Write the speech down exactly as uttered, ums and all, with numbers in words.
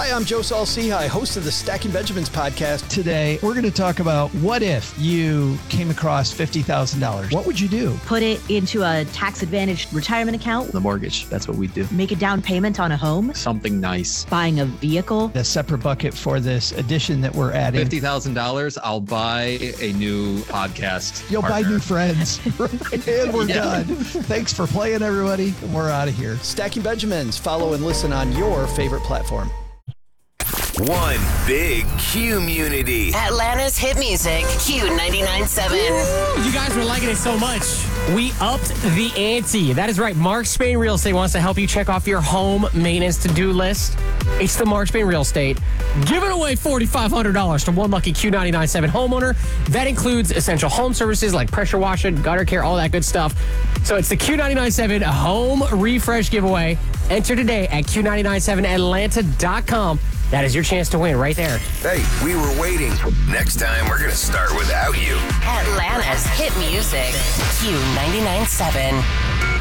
Hi, I'm Joe Saul-Sehy, host of the Stacking Benjamins podcast. Today, we're going to talk about what if you came across fifty thousand dollars? What would you do? Put it into a tax-advantaged retirement account. The mortgage, that's what we do. Make a down payment on a home. Something nice. Buying a vehicle. A separate bucket for this addition that we're adding. fifty thousand dollars, I'll buy a new podcast You'll partner. buy new friends. And we're Yeah. done. Thanks for playing, everybody. We're out of here. Stacking Benjamins. Follow and listen on your favorite platform. One big Q-munity. Atlanta's hit music, Q ninety-nine point seven. You guys were liking it so much. We upped the ante. That is right. Mark Spain Real Estate wants to help you check off your home maintenance to-do list. It's the Mark Spain Real Estate giving away four thousand five hundred dollars to one lucky Q ninety-nine point seven homeowner. That includes essential home services like pressure washing, gutter care, all that good stuff. So it's the Q ninety-nine point seven home refresh giveaway. Enter today at Q nine nine seven atlanta dot com. That is your chance to win right there. Hey, we were waiting. Next time, we're going to start without you. Atlanta's hit music, Q ninety-nine point seven.